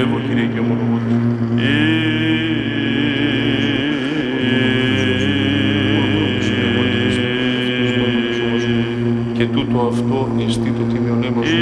πιστεύω, Κύριε, και ομολογώ. Και τούτο αυτό εστί το τίμιον αίμα σου.